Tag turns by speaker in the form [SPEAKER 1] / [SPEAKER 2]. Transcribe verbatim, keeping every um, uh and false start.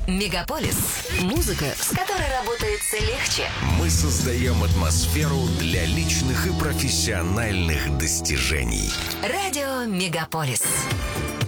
[SPEAKER 1] Мегаполис. Музыка, с которой работается легче.
[SPEAKER 2] Мы создаем атмосферу для личных и профессиональных достижений.
[SPEAKER 1] Радио Мегаполис.